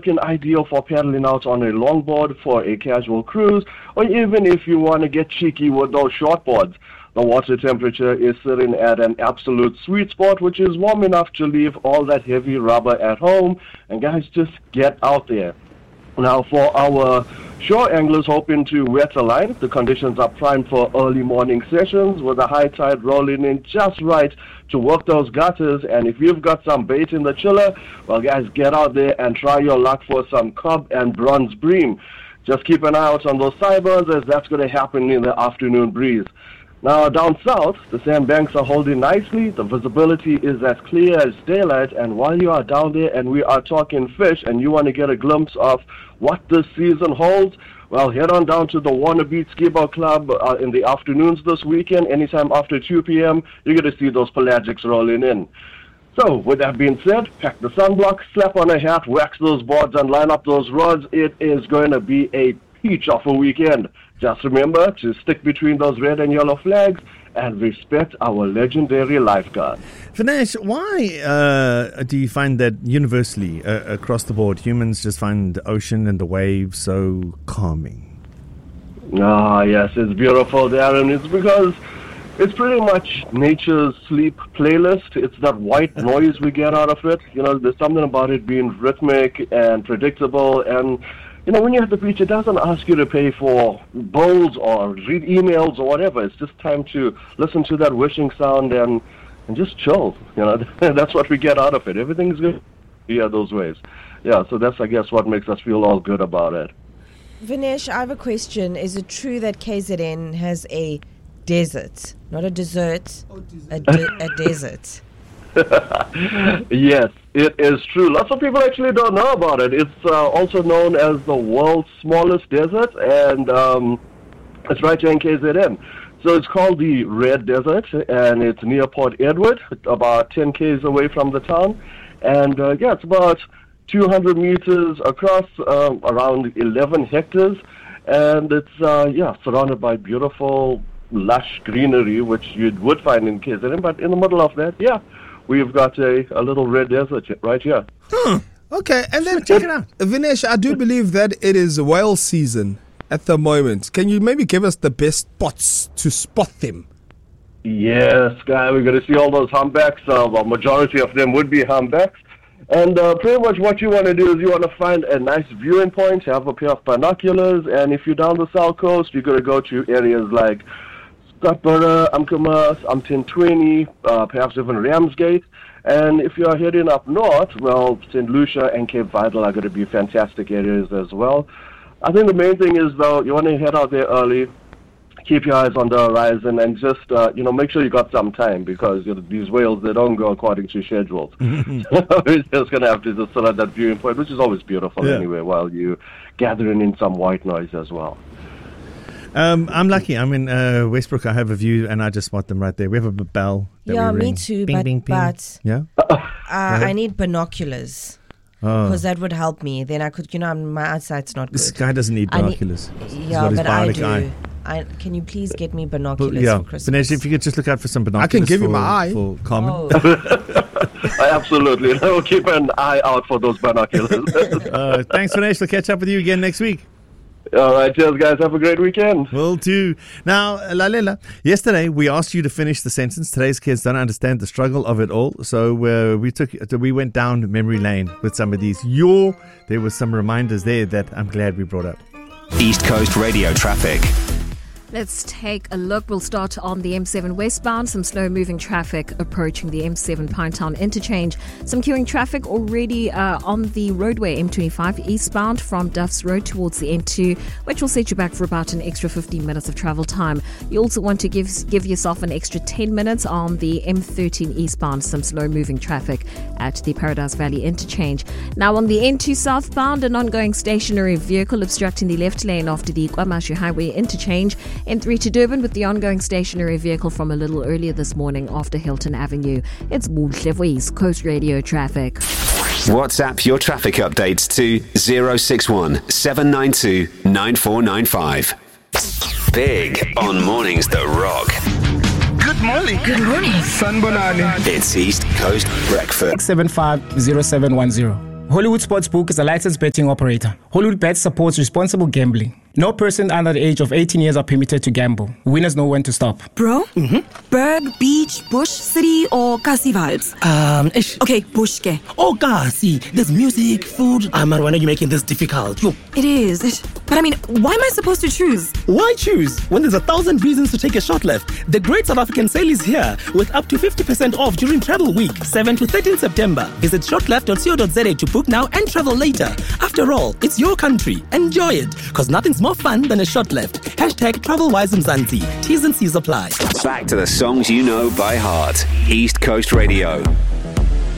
looking ideal for paddling out on a longboard for a casual cruise, or even if you want to get cheeky with those shortboards. The water temperature is sitting at an absolute sweet spot, which is warm enough to leave all that heavy rubber at home. And guys, just get out there. Now, for our shore anglers hoping to wet a line, the conditions are prime for early morning sessions with the high tide rolling in just right to work those gutters. And if you've got some bait in the chiller, well, guys, get out there and try your luck for some cob and bronze bream. Just keep an eye out on those sideburns, as that's going to happen in the afternoon breeze. Now, down south, the sandbanks are holding nicely. The visibility is as clear as daylight. And while you are down there and we are talking fish and you want to get a glimpse of what this season holds, well, head on down to the Warner Beach Ski-Bow Club in the afternoons this weekend. Anytime after 2 p.m., you're going to see those pelagics rolling in. So, with that being said, pack the sunblock, slap on a hat, wax those boards, and line up those rods. It is going to be a peach of a weekend. Just remember to stick between those red and yellow flags and respect our legendary lifeguard. Vinesh, why do you find that universally across the board humans just find the ocean and the waves so calming? Yes, it's beautiful, Darren. It's because it's pretty much nature's sleep playlist. It's that white noise we get out of it. You know, there's something about it being rhythmic and predictable. And you know, when you're at the beach, it doesn't ask you to pay for bowls or read emails or whatever. It's just time to listen to that wishing sound and just chill. You know, that's what we get out of it. Everything's good. Yeah, those ways. Yeah, so that's, I guess, what makes us feel all good about it. Vinesh, I have a question. Is it true that KZN has a desert? Not a dessert, a desert. Yes, it is true. Lots of people actually don't know about it. It's also known as the world's smallest desert, and it's right here in KZN. So it's called the Red Desert, and it's near Port Edward, about 10 k's away from the town. And it's about 200 meters across, around 11 hectares, and it's surrounded by beautiful, lush greenery, which you would find in KZN. But in the middle of that, we've got a little red desert right here. Okay, and then check it out. Vinesh, I do believe that it is whale season at the moment. Can you maybe give us the best spots to spot them? Yes, guy, we're going to see all those humpbacks. A majority of them would be humpbacks. And pretty much what you want to do is you want to find a nice viewing point, have a pair of binoculars, and if you're down the south coast, you're going to go to areas like Scottsboro, Umkomaas, 1020, perhaps even Ramsgate. And if you are heading up north, well, St. Lucia and Cape Vidal are going to be fantastic areas as well. I think the main thing is, though, you want to head out there early, keep your eyes on the horizon, and just, make sure you got some time, because these whales, they don't go according to schedules. We're just going to have to just sit at that viewing point, which is always beautiful anyway, while you're gathering in some white noise as well. I'm lucky. I'm in Westbrook. I have a view, and I just spot them right there. We have a bell that we ring. Me too, bing, but, bing, bing. but yeah? I need binoculars. Because that would help me. Then I could, my eyesight's not good. This guy doesn't need binoculars. But I do. Can you please get me binoculars for Christmas? Vinesh, if you could just look out for some binoculars. I can give you my eye. For Carmen. Absolutely. We'll keep an eye out for those binoculars. Thanks, Vinesh. We'll catch up with you again next week. All right, cheers, guys. Have a great weekend. Will do. Now, Lalela, yesterday we asked you to finish the sentence. Today's kids don't understand the struggle of it all. So we went down memory lane with some of these. There were some reminders there that I'm glad we brought up. East Coast Radio traffic. Let's take a look. We'll start on the M7 westbound. Some slow-moving traffic approaching the M7 Pinetown interchange. Some queuing traffic already on the roadway M25 eastbound from Duff's Road towards the N2, which will set you back for about an extra 15 minutes of travel time. You also want to give yourself an extra 10 minutes on the M13 eastbound. Some slow-moving traffic at the Paradise Valley interchange. Now on the N2 southbound, an ongoing stationary vehicle obstructing the left lane after the KwaMashu Highway interchange. N3 to Durban with the ongoing stationary vehicle from a little earlier this morning after Hilton Avenue. It's Moonshlev East Coast Radio traffic. WhatsApp your traffic updates to 061 792 9495. Big on Mornings The Rock. Good morning. Good morning. Sanbonani. It's East Coast Breakfast. 750710. Hollywood Sportsbook is a licensed betting operator. Hollywood Bets supports responsible gambling. No person under the age of 18 years are permitted to gamble. Winners know when to stop. Bro? Berg, beach, bush, city, or Kasi vibes? Okay, bush ke. Oh, Kasi. There's music, food. Man, why are you making this difficult? Yo. It is. But I mean, why am I supposed to choose? Why choose when there's 1,000 reasons to take a shot left? The Great South African Sale is here with up to 50% off during Travel Week, 7 to 13 September. Visit shotleft.co.za to book now and travel later. After all, it's your country. Enjoy it, because nothing's more fun than a shot left. Hashtag TravelWiseMzansi. T's and C's apply. Back to the songs you know by heart. East Coast Radio.